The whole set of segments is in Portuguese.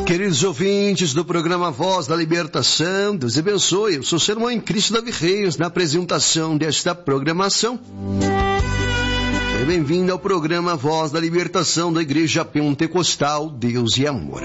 Queridos ouvintes do programa Voz da Libertação, Deus abençoe. Eu sou o seu irmão em Cristo Davi Reis, na apresentação desta programação. Seja bem-vindo ao programa Voz da Libertação da Igreja Pentecostal Deus e Amor.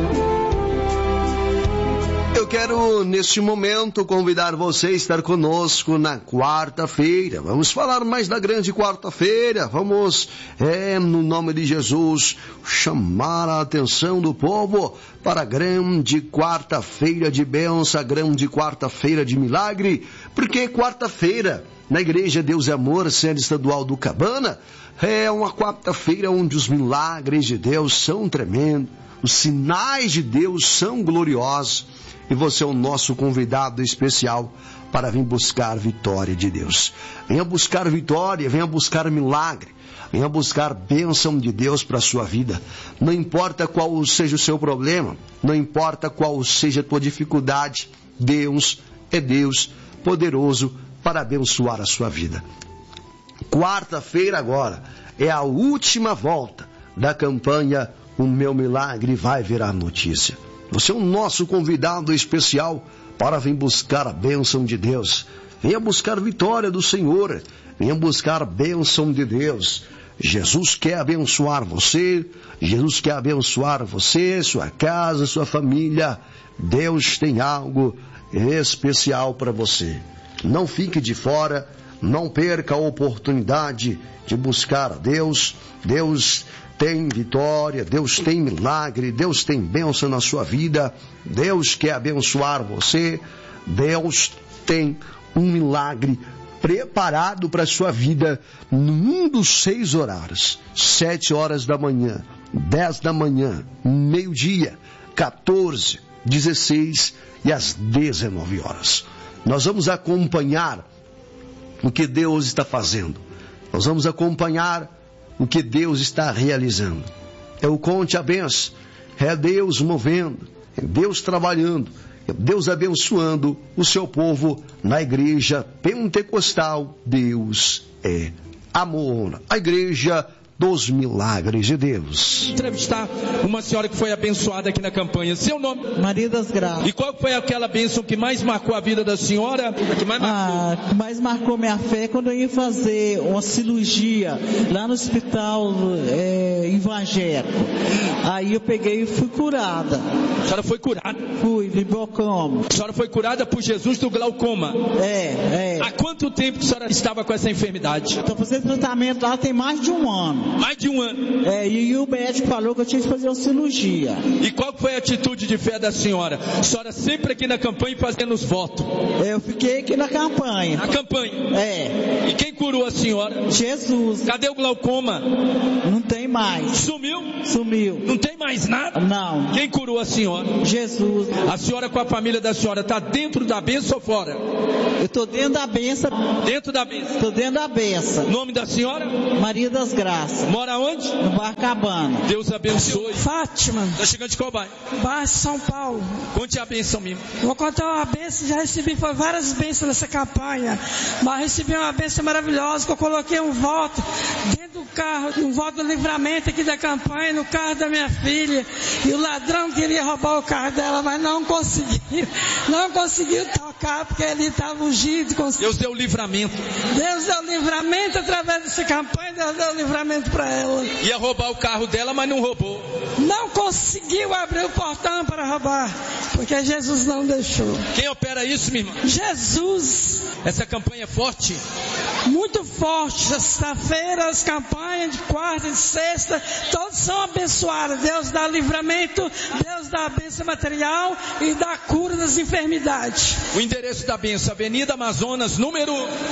Eu quero, neste momento, convidar você a estar conosco na quarta-feira. Vamos falar mais da grande quarta-feira. Vamos, no nome de Jesus, chamar a atenção do povo para a grande quarta-feira de bênção, a grande quarta-feira de milagre. Porque quarta-feira, na Igreja Deus e Amor, sede estadual do Cabana, é uma quarta-feira onde os milagres de Deus são tremendos, os sinais de Deus são gloriosos. E você é o nosso convidado especial para vir buscar vitória de Deus. Venha buscar vitória, venha buscar milagre, venha buscar bênção de Deus para a sua vida. Não importa qual seja o seu problema, não importa qual seja a tua dificuldade, Deus é Deus poderoso para abençoar a sua vida. Quarta-feira agora é a última volta da campanha O Meu Milagre Vai Virar Notícia. Você é o nosso convidado especial para vir buscar a bênção de Deus. Venha buscar vitória do Senhor. Venha buscar a bênção de Deus. Jesus quer abençoar você. Jesus quer abençoar você, sua casa, sua família. Deus tem algo especial para você. Não fique de fora. Não perca a oportunidade de buscar a Deus. Deus tem vitória, Deus tem milagre, Deus tem bênção na sua vida, Deus quer abençoar você, Deus tem um milagre preparado para a sua vida num dos 6 horários, 7 horas da manhã, 10 da manhã, meio-dia, 14, 16 e às 19 horas. Nós vamos acompanhar o que Deus está fazendo, nós vamos acompanhar o que Deus está realizando. É o Conte a Benção, é Deus movendo, é Deus trabalhando, é Deus abençoando o seu povo na Igreja Pentecostal Deus é Amor, a Igreja dos Milagres de Deus. Entrevistar uma senhora que foi abençoada aqui na campanha. Seu nome? Maria das Graças. E qual foi aquela bênção que mais marcou a vida da senhora? Que mais marcou minha fé quando eu ia fazer uma cirurgia lá no hospital evangélico. Aí eu peguei e fui curada. A senhora foi curada? Fui, de glaucoma. A senhora foi curada por Jesus do glaucoma? É. Há quanto tempo a senhora estava com essa enfermidade? Estou fazendo tratamento lá tem mais de um ano. Mais de um ano? E o médico falou que eu tinha que fazer uma cirurgia. E qual foi a atitude de fé da senhora? A senhora sempre aqui na campanha fazendo os votos? Eu fiquei aqui na campanha. Na campanha? É. E quem curou a senhora? Jesus. Cadê o glaucoma? Não tem mais. Sumiu? Sumiu. Não tem mais nada? Não. Quem curou a senhora? Jesus. A senhora com a família da senhora está dentro da bênção ou fora? Eu estou dentro da bênção. Dentro da bênção? Estou dentro da bênção. Nome da senhora? Maria das Graças. Mora onde? No bairro Cabana. Deus abençoe. Fátima. Está chegando de qual bairro? Bairro São Paulo. Conte a bênção mesmo. Vou contar uma bênção, já recebi várias bênçãos nessa campanha, mas recebi uma bênção maravilhosa, que eu coloquei um voto dentro do carro, um voto do livramento aqui da campanha, no carro da minha filha, e o ladrão queria roubar o carro dela, mas não conseguiu tocar, porque ele estava ungido. Deus deu livramento. Deus deu livramento através dessa campanha, Deus deu livramento para ela. Ia roubar o carro dela, mas não roubou. Não conseguiu abrir o portão para roubar, porque Jesus não deixou. Quem opera isso, minha irmã? Jesus. Essa campanha é forte? Muito forte. Sexta-feira, as campanhas de quarta e de sexta, todos são abençoados. Deus dá livramento, Deus dá a bênção material e dá cura das enfermidades. O endereço da bênção, Avenida Amazonas, número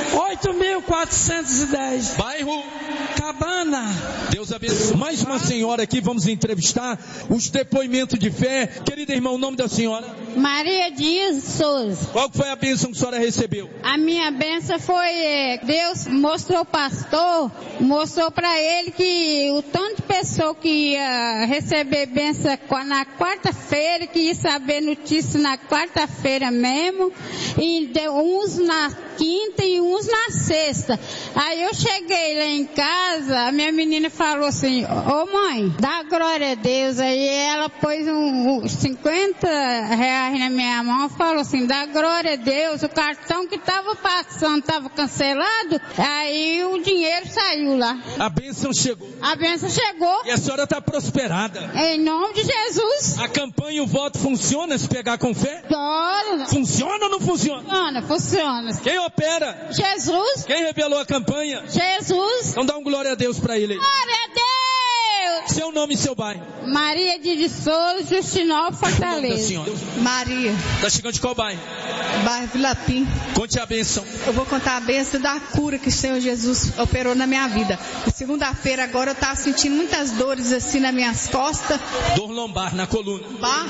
8.410. Bairro Cabana. Deus abençoe. Mais uma senhora aqui, vamos entrevistar os depoimentos de fé. Querida irmã, o nome da senhora? Maria Dias Souza. Qual foi a bênção que a senhora recebeu? A minha bênção foi, Deus mostrou o pastor, mostrou para ele que o tanto de pessoa que ia receber bênção na quarta-feira, que ia saber notícia na quarta-feira mesmo, e deu uns na quinta e uns na sexta. Aí eu cheguei lá em casa, a minha menina falou assim, ô mãe, dá glória a Deus. Aí ela pôs uns 50 reais na minha mão e falou assim, dá glória a Deus, o cartão que estava passando estava cancelado, aí o dinheiro saiu lá. A bênção chegou. A bênção chegou. E a senhora está prosperada. Em nome de Jesus. A campanha e o voto funciona se pegar com fé? Funciona ou não funciona? Funciona. Quem opera? Jesus. Quem revelou a campanha? Jesus. Então dá um glória a Deus para ele. Glória a Deus. Seu nome e seu bairro? Maria de Souza, Justinópolis, Fortaleza. Maria. Tá chegando de qual bairro? Bairro Vilapim. Conte a bênção. Eu vou contar a bênção da cura que o Senhor Jesus operou na minha vida. Segunda-feira agora eu estava sentindo muitas dores assim nas minhas costas. Dor lombar na coluna.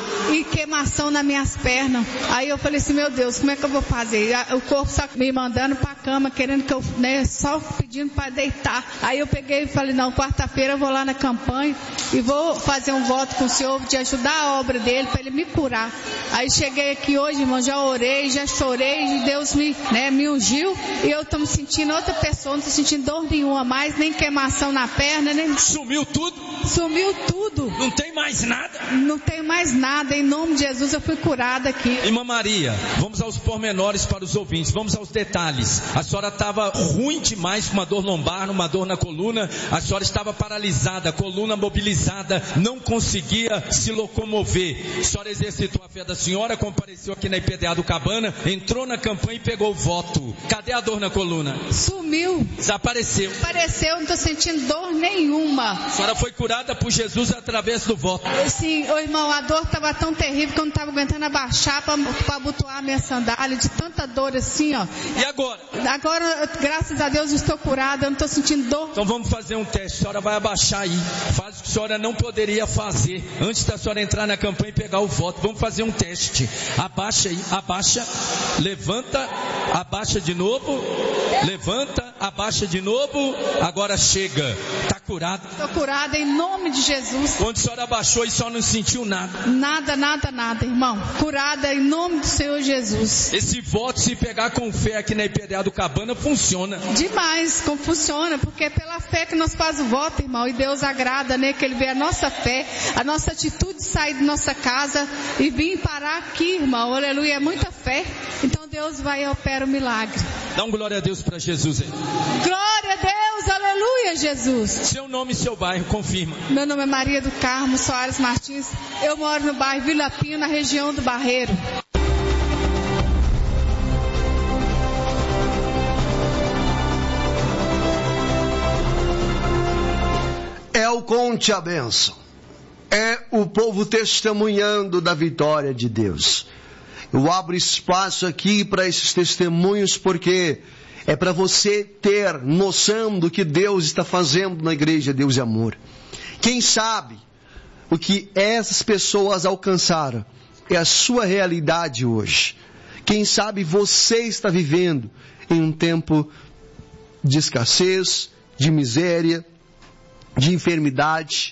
E queimação nas minhas pernas. Aí eu falei assim, meu Deus, como é que eu vou fazer? O corpo só me mandando pra cama, querendo que eu, só pedindo para deitar. Aí eu peguei e falei, não, quarta-feira eu vou lá na campanha e vou fazer um voto com o Senhor de ajudar a obra dele para ele me curar. Aí cheguei aqui hoje, irmão, já orei, já chorei e Deus me ungiu e eu estou me sentindo outra pessoa, não estou sentindo dor nenhuma mais, nem queimação na perna, nem... Sumiu tudo? Sumiu tudo. Não tem mais nada? Não tem mais nada, em nome de Jesus eu fui curada aqui. Irmã Maria, vamos aos pormenores para os ouvintes, vamos aos detalhes. A senhora estava ruim demais, com uma dor lombar, uma dor na coluna, a senhora estava paralisada, a coluna mobilizada, não conseguia se locomover. A senhora exercitou a fé da senhora, compareceu aqui na IPDA do Cabana, entrou na campanha e pegou o voto. Cadê a dor na coluna? Sumiu. Desapareceu. Desapareceu, não estou sentindo dor nenhuma. A senhora foi curada por Jesus através do voto. Sim, irmão, a dor estava tão terrível que eu não estava aguentando abaixar para abotoar a minha sandália, de tanta dor assim, ó. E agora? Agora, graças a Deus, estou curada, eu não estou sentindo dor. Então vamos fazer um teste, a senhora vai abaixar aí, faz o que a senhora não poderia fazer, antes da senhora entrar na campanha e pegar o voto. Vamos fazer um teste, abaixa aí, abaixa, levanta, abaixa de novo, levanta, abaixa de novo, agora chega, está curada. Estou curada em nome de Jesus. Quando a senhora abaixou e só não sentiu nada? Nada, irmão, curada em nome do Senhor Jesus. Esse voto, se pegar com fé aqui na IPDA do Cabana, funciona. Demais, como funciona, porque é pela fé que nós fazemos o voto, irmão, e Deus agrada, né, que Ele vê a nossa fé, a nossa atitude de sair de nossa casa e vir parar aqui, irmão, aleluia, é muita fé, então Deus vai e opera o milagre. Dá um glória a Deus para Jesus aí. Glória a Deus, aleluia, Jesus. Seu nome e seu bairro, confirma. Meu nome é Maria do Carmo Soares Martins, eu moro no bairro Vila Pinho, na região do Barreiro. É o Conte a Bênção. É o povo testemunhando da vitória de Deus. Eu abro espaço aqui para esses testemunhos porque é para você ter noção do que Deus está fazendo na igreja Deus e Amor. Quem sabe o que essas pessoas alcançaram é a sua realidade hoje. Quem sabe você está vivendo em um tempo de escassez, de miséria, de enfermidade.